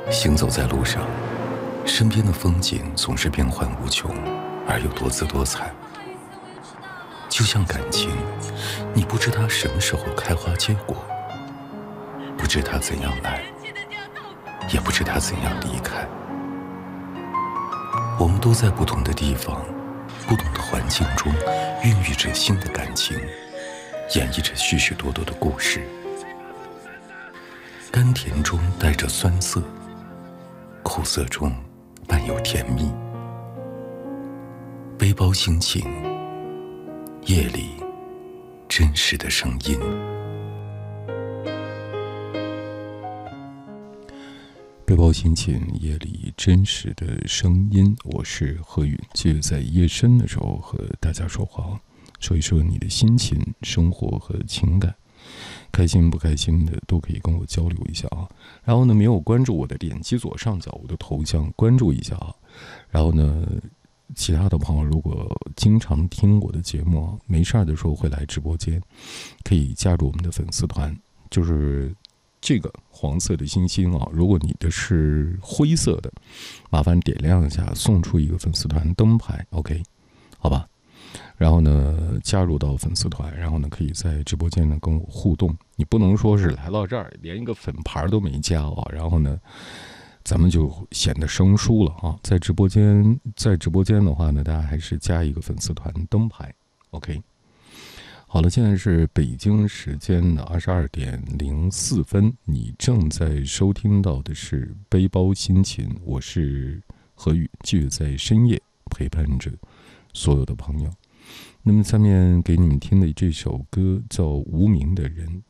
行走在路上，身边的风景总是变幻无穷，而又多姿多彩。就像感情，你不知它什么时候开花结果，不知它怎样来，也不知它怎样离开。我们都在不同的地方，不同的环境中，孕育着新的感情，演绎着许许多多的故事。甘甜中带着酸涩，苦涩中伴有甜蜜。背包心情，夜里真实的声音。背包心情，夜里真实的声音。我是何宇，记得在夜深的时候和大家说话，说一说你的心情、生活和情感。开心不开心的都可以跟我交流一下啊。然后呢，没有关注我的，点击左上角我的头像关注一下啊。然后呢，其他的朋友如果经常听我的节目啊，没事的时候会来直播间，可以加入我们的粉丝团，就是这个黄色的星星啊。如果你的是灰色的，麻烦点亮一下，送出一个粉丝团灯牌 ，OK， 好吧。然后呢，加入到粉丝团，然后呢，可以在直播间呢跟我互动。你不能说是来到这儿连一个粉牌都没加啊，然后呢，咱们就显得生疏了啊。在直播间的话呢，大家还是加一个粉丝团灯牌 ，OK。好了，现在是北京时间的22:04，你正在收听到的是背包心情，我是何宇，继续在深夜陪伴着所有的朋友。那么下面给你们听的这首歌叫《无名的人》，